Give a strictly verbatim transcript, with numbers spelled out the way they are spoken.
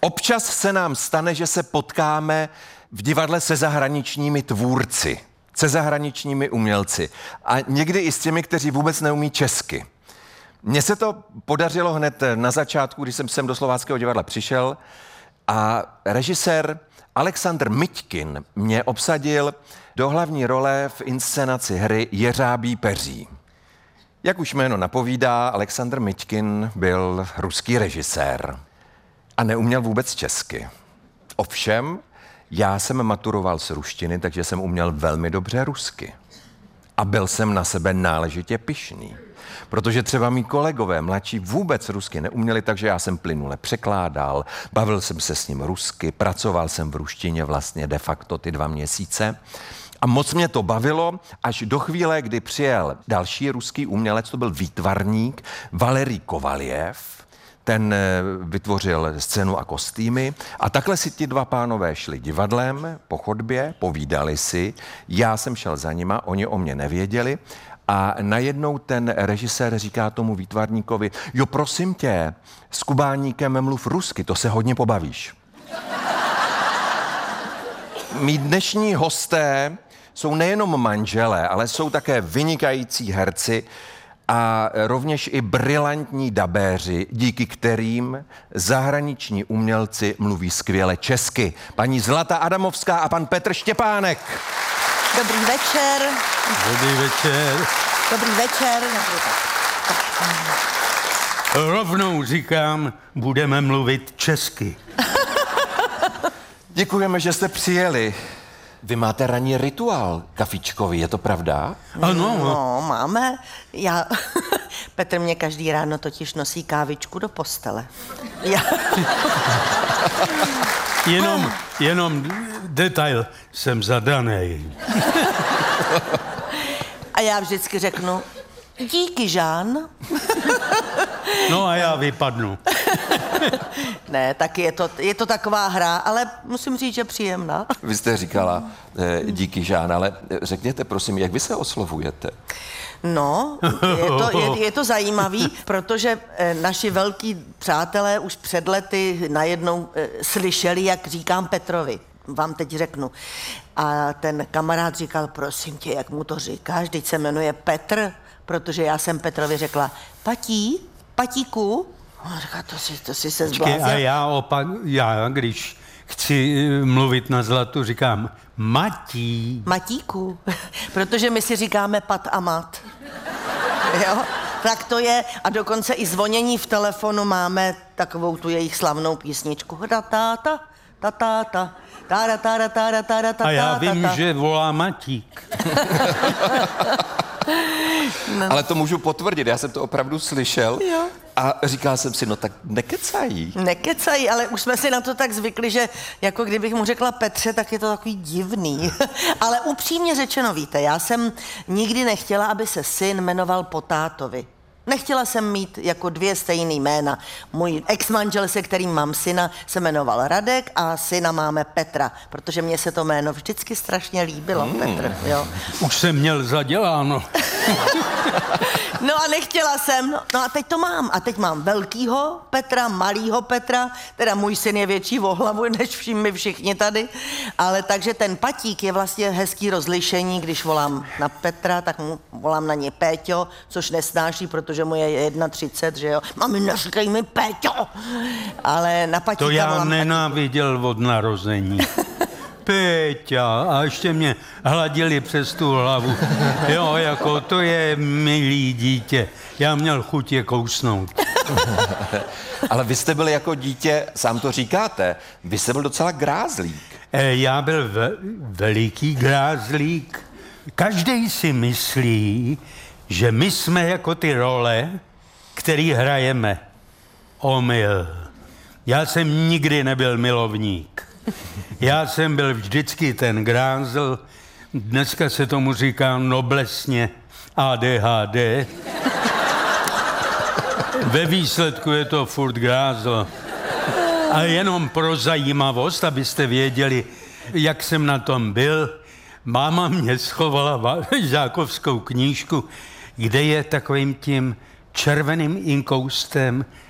Občas se nám stane, že se potkáme v divadle se zahraničními tvůrci, se zahraničními umělci a někdy i s těmi, kteří vůbec neumí česky. Mně se to podařilo hned na začátku, když jsem sem do Slováckého divadla přišel a režisér Alexandr Miťkin mě obsadil do hlavní role v inscenaci hry Jeřábí peří. Jak už jméno napovídá, Alexandr Miťkin byl ruský režisér a neuměl vůbec česky. Ovšem, já jsem maturoval z ruštiny, takže jsem uměl velmi dobře rusky. A byl jsem na sebe náležitě pyšný. Protože třeba mý kolegové mladší vůbec rusky neuměli, takže já jsem plynule překládal, bavil jsem se s ním rusky, pracoval jsem v ruštině vlastně de facto ty dva měsíce. A moc mě to bavilo, až do chvíle, kdy přijel další ruský umělec, to byl výtvarník Valerij Kovaljev. Ten vytvořil scénu a kostýmy a takhle si ti dva pánové šli divadlem po chodbě, povídali si, já jsem šel za nima, oni o mě nevěděli a najednou ten režisér říká tomu výtvarníkovi, jo prosím tě, s Kubáníkem mluv rusky, to se hodně pobavíš. Mí dnešní hosté jsou nejenom manželé, ale jsou také vynikající herci a rovněž i brilantní dabéři, díky kterým zahraniční umělci mluví skvěle česky. Paní Zlata Adamovská a pan Petr Štěpánek. Dobrý večer. Dobrý večer. Dobrý večer. Rovnou říkám, budeme mluvit česky. Děkujeme, že jste přijeli. Vy máte ranní rituál kafičkový, je to pravda? Ano. No, máme. Já... Petr mě každý ráno totiž nosí kávičku do postele. Já... jenom, jenom detail, jsem zadanej. A já vždycky řeknu, díky, Žán. No a já vypadnu. Ne, tak je to, je to taková hra, ale musím říct, že příjemná. Vy jste říkala eh, díky, Žán, ale řekněte prosím, jak vy se oslovujete? No, je to, je, je to zajímavý, protože eh, naši velký přátelé už před lety najednou eh, slyšeli, jak říkám Petrovi. Vám teď řeknu. A ten kamarád říkal, prosím tě, jak mu to říkáš, teď se jmenuje Petr, protože já jsem Petrovi řekla, Patí, Patíku. A on říká, to si, to si se zblázil. A já opak, já když chci mluvit na Zlatu, říkám Matí. Matíku, protože my si říkáme Pat a Mat. Jo? Tak to je. A dokonce i zvonění v telefonu máme takovou tu jejich slavnou písničku. Ta-ta-ta, ta-ta-ta, ta-ta-ta-ta-ta-ta-ta. A já vím, že volá Matík. No. Ale to můžu potvrdit, já jsem to opravdu slyšel. Jo. A říkal jsem si, no tak nekecají. Nekecají, ale už jsme si na to tak zvykli, že jako kdybych mu řekla Petře, tak je to takový divný. Ale upřímně řečeno, víte, já jsem nikdy nechtěla, aby se syn jmenoval po tátovi. Nechtěla jsem mít jako dvě stejný jména. Můj ex-manžel, se kterým mám syna, se jmenoval Radek a syna máme Petra, protože mně se to jméno vždycky strašně líbilo, hmm. Petr, jo. Už jsem měl zaděláno. No a nechtěla jsem, no, no a teď to mám. A teď mám velkýho Petra, malýho Petra, teda můj syn je větší o hlavu, než my všichni tady, ale takže ten Patík je vlastně hezký rozlišení, když volám na Petra, tak mu volám na ně Péťo, což nesnáší, protože mu je třicet jedna, že jo. Mami, neříkej mi Péťo! Ale na Patíka to já volám nenáviděl Patíku. Od narození. Péťa, a ještě mě hladili přes tu hlavu. Jo, jako to je milý dítě. Já měl chuť je kousnout. Ale vy jste byl jako dítě, sám to říkáte, vy jste byl docela grázlík. E, já byl ve, veliký grázlík. Každý si myslí, že my jsme jako ty role, který hrajeme. Omyl. Já jsem nikdy nebyl milovník. Já jsem byl vždycky ten grázl, dneska se tomu říká noblesně A D H D. Ve výsledku je to furt grázl. A jenom pro zajímavost, abyste věděli, jak jsem na tom byl, máma mě schovala žákovskou knížku, kde je takovým tím červeným inkoustem